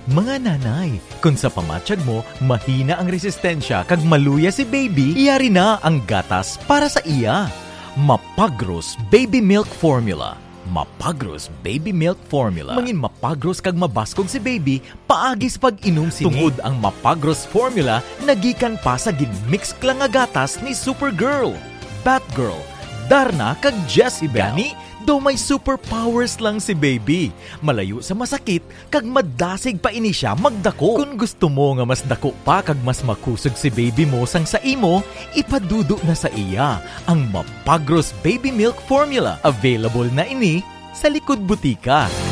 Mga nanay, kung sa pamatsyag mo, mahina ang resistensya kag maluya si baby, iyari na ang gatas para sa iya. Mapagros Baby Milk Formula. Mapagros Baby Milk Formula. Mangin mapagros kag mabaskog si baby, paagis pag inom sini. Tungod ang Mapagros Formula, nagikan pa sa ginmix lang nga gatas ni Supergirl, Batgirl, Darna kag Jezebel. Gani, daw may superpowers lang si baby. Malayo sa masakit, kag madasig pa ini siya magdako. Kung gusto mo nga mas dako pa kag mas makusog si baby mo sang sa imo, ipadudo na sa iya ang Mapagros Baby Milk Formula. Available na ini sa likod butika.